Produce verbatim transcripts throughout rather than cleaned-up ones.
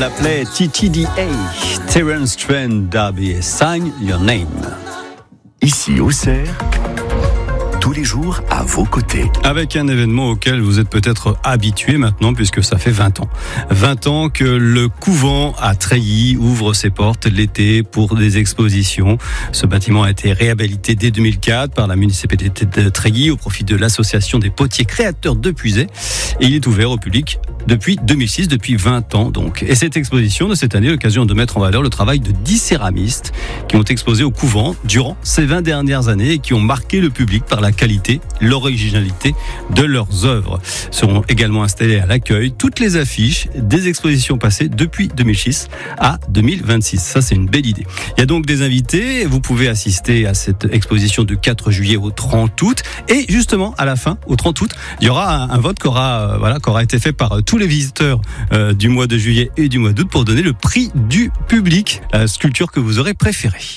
l'appelait T T D A, Terence Trent D'Arby, Sign Your Name. Ici, Auxerre, tous les jours à vos côtés. Avec un événement auquel vous êtes peut-être habitué maintenant, puisque ça fait vingt ans. vingt ans que le couvent à Treillis ouvre ses portes l'été pour des expositions. Ce bâtiment a été réhabilité dès deux mille quatre par la municipalité de Treillis au profit de l'association des potiers créateurs de Puisaye. Et il est ouvert au public depuis deux mille six, depuis vingt ans donc. Et cette exposition de cette année, l'occasion de mettre en valeur le travail de dix céramistes qui ont exposé au couvent durant ces vingt dernières années et qui ont marqué le public par la qualité, l'originalité de leurs œuvres. Seront également installées à l'accueil toutes les affiches des expositions passées depuis deux mille six à deux mille vingt-six. Ça, c'est une belle idée. Il y a donc des invités. Vous pouvez assister à cette exposition du quatre juillet au trente août. Et justement, à la fin, au trente août, il y aura un, un vote qui aura, euh, voilà, qui aura été fait par euh, tous les visiteurs euh, du mois de juillet et du mois d'août pour donner le prix du public, la sculpture que vous aurez préférée.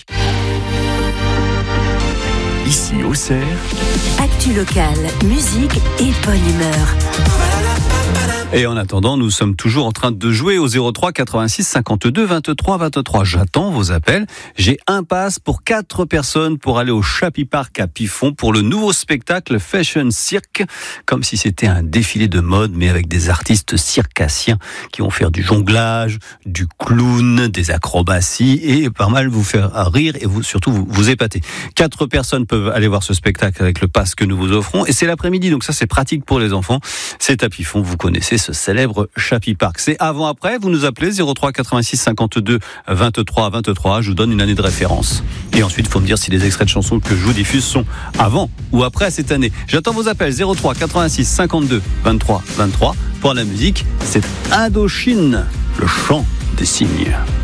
Ici, Auxerre. Actu locale, musique et bonne humeur. Et en attendant, nous sommes toujours en train de jouer au zéro trois quatre-vingt-six cinquante-deux vingt-trois vingt-trois. J'attends vos appels. J'ai un pass pour quatre personnes pour aller au Chappie Park à Pifon pour le nouveau spectacle Fashion Cirque, comme si c'était un défilé de mode, mais avec des artistes circassiens qui vont faire du jonglage, du clown, des acrobaties et pas mal vous faire rire et vous, surtout vous, vous épater. Quatre personnes peuvent aller voir ce spectacle avec le pass que nous vous offrons et c'est l'après-midi, donc ça c'est pratique pour les enfants. C'est à Pifon, vous connaissez ce célèbre Chappie Park. C'est avant-après, vous nous appelez zéro trois quatre-vingt-six cinquante-deux vingt-trois vingt-trois, je vous donne une année de référence. Et ensuite, il faut me dire si les extraits de chansons que je vous diffuse sont avant ou après cette année. J'attends vos appels zéro trois quatre-vingt-six cinquante-deux vingt-trois vingt-trois. Pour la musique, c'est Indochine, le chant des cygnes.